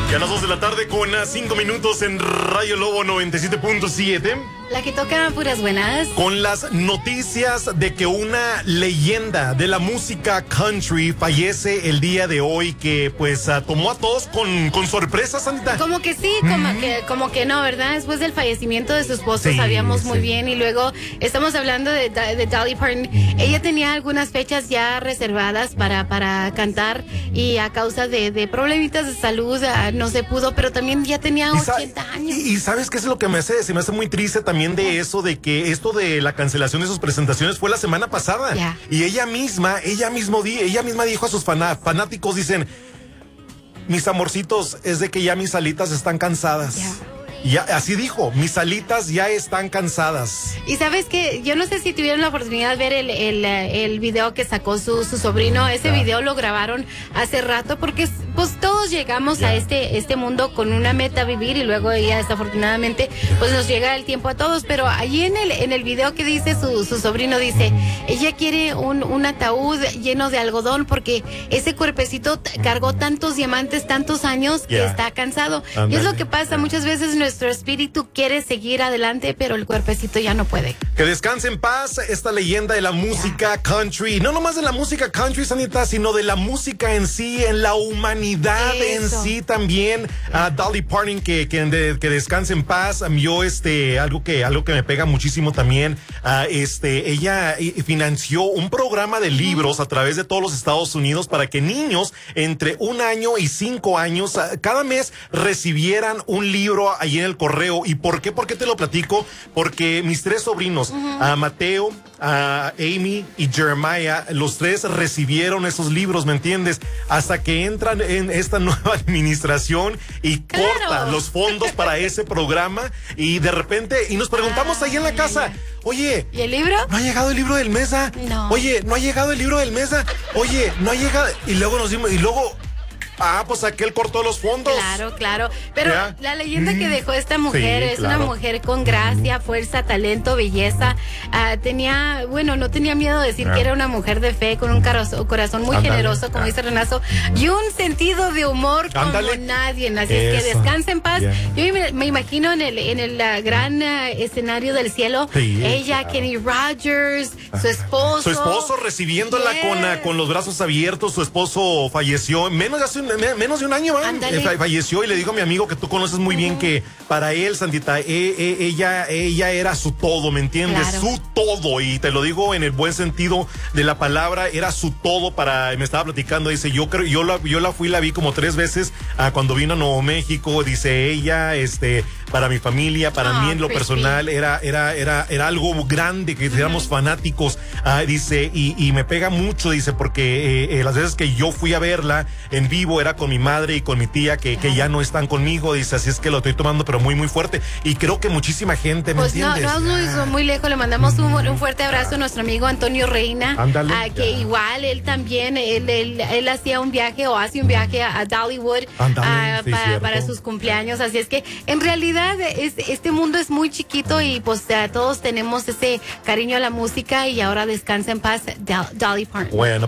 Y a las 2 de la tarde con 5 minutos en Radio Lobo 97.7. La que toca puras buenas. Con las noticias de que una leyenda de la música country fallece el día de hoy, que pues tomó a todos con sorpresa, Santa. Como que sí, como que no, ¿verdad? Después del fallecimiento de su esposo, Sí, sabíamos muy sí. bien. Y luego estamos hablando de Dolly Parton. Ella tenía algunas fechas ya reservadas para cantar y a causa de problemitas de salud no se pudo, pero también ya tenía 80 años. Y ¿sabes qué es lo que se me hace muy triste también de eso, de que esto de la cancelación de sus presentaciones fue la semana pasada? Yeah. Y ella misma dijo a sus fanáticos, dicen, mis amorcitos, es de que ya mis alitas están cansadas. Yeah. Ya, así dijo, mis alitas ya están cansadas. Y sabes que yo no sé si tuvieron la oportunidad de ver el video que sacó su sobrino. Ese video lo grabaron hace rato porque pues todos llegamos a este mundo con una meta a vivir y luego ella desafortunadamente pues nos llega el tiempo a todos. Pero allí en el video que dice su sobrino, dice, ella quiere un ataúd lleno de algodón porque ese cuerpecito cargó tantos diamantes, tantos años que está cansado. Ándale. Y es lo que pasa muchas veces. Nuestro espíritu quiere seguir adelante, pero el cuerpecito ya no puede. Que descanse en paz esta leyenda de la música country. No nomás de la música country, Sanita, sino de la música en sí, en la humanidad en sí también. Dolly Parton, que descanse en paz. Yo, algo que me pega muchísimo también. Ella financió un programa de libros a través de todos los Estados Unidos para que niños entre 1 año y 5 años cada mes recibieran un libro allí en el correo. ¿Y por qué? ¿Por qué te lo platico? Porque mis 3 sobrinos, Mateo, Amy y Jeremiah, los 3 recibieron esos libros, ¿me entiendes? Hasta que entran en esta nueva administración y corta los fondos para ese programa y de repente, y nos preguntamos ahí en la casa, oye, ¿y el libro? ¿no ha llegado el libro del Mesa? No. Oye, ¿no ha llegado el libro del Mesa? Oye, ¿no ha llegado? Y luego nos dimos, pues aquel cortó los fondos. Claro. Pero ¿ya? La leyenda que dejó esta mujer es claro. una mujer con gracia, fuerza, talento, belleza. No tenía miedo de decir que era una mujer de fe, con un corazón muy generoso, como dice Renazo, y un sentido de humor como nadie. Así es que descanse en paz. Yo me imagino en el gran escenario del cielo, ella, Kenny Rogers, su esposo. Su esposo recibiéndola con los brazos abiertos. Su esposo falleció menos de un año, falleció, y le digo a mi amigo que tú conoces muy bien que para él, Santita, ella era su todo, ¿me entiendes? Claro. Su todo, y te lo digo en el buen sentido de la palabra, era su todo. Me estaba platicando, dice, yo la vi como 3 veces cuando vino a Nuevo México. Dice ella, para mi familia, para mí en lo personal era algo grande que éramos fanáticos. Dice, y me pega mucho, dice, porque las veces que yo fui a verla en vivo era con mi madre y con mi tía que ya no están conmigo. Dice, así es que lo estoy tomando pero muy muy fuerte, y creo que muchísima gente, ¿me entiendes? No, muy lejos. Le mandamos un fuerte abrazo a nuestro amigo Antonio Reina. Ándale. Que igual él también él hacía un viaje o hace un viaje a Dollywood para sus cumpleaños. Así es que en realidad este mundo es muy chiquito y pues todos tenemos ese cariño a la música. Y ahora descansa en paz Dolly Parton. Bueno.